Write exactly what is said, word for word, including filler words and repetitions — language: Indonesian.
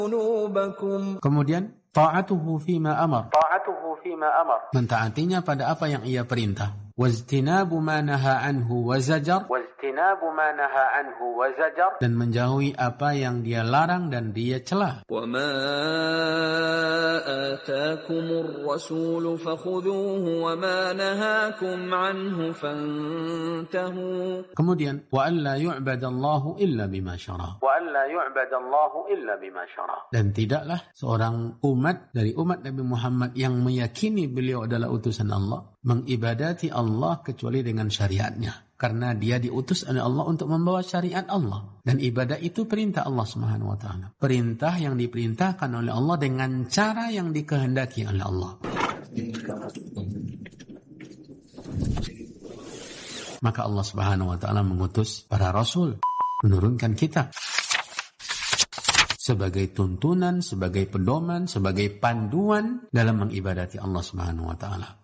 Kemudian ta'atuhu fima amar. Ta'atuhu fima amar. Mentaatinya pada apa yang ia perintah. Wajtinabu ma naha anhu wa zajar. Wajtinabu ma naha anhu wa zajar. Dan menjauhi apa yang dia larang dan dia cela. Wa ma atakumur rasul fakhudhuhu wa ma nahakum anhu fantahu. Kemudian wa alla yu'badallahu illa bima syara. Wa alla yu'badallahu illa bima syara. Dan tidaklah seorang umat dari umat Nabi Muhammad yang meyakini beliau adalah utusan Allah mengibadati Allah kecuali dengan syariatnya, karena dia diutus oleh Allah untuk membawa syariat Allah, dan ibadah itu perintah Allah Subhanahu wa taala, perintah yang diperintahkan oleh Allah dengan cara yang dikehendaki oleh Allah. Maka Allah Subhanahu wa taala mengutus para rasul, menurunkan kitab sebagai tuntunan, sebagai pedoman, sebagai panduan dalam mengibadati Allah Subhanahu wa taala.